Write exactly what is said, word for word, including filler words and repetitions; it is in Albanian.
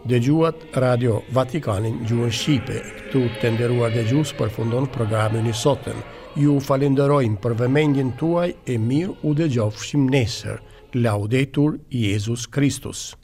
De gjuat Radio Vatikanin gjuhën Shqipe, këtu të nderuar dëgjues përfundon programin i sotëm. Ju falenderojmë për vëmendjen tuaj e mirë u dëgjofshim nesër. Laudetur Jesus Christus.